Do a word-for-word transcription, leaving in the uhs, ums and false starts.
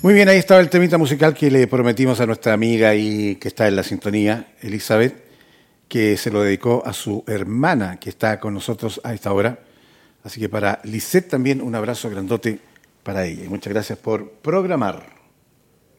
Muy bien, ahí estaba el temita musical que le prometimos a nuestra amiga y que está en la sintonía, Elizabeth, que se lo dedicó a su hermana que está con nosotros a esta hora. Así que para Lisette también un abrazo grandote para ella. Y muchas gracias por programar.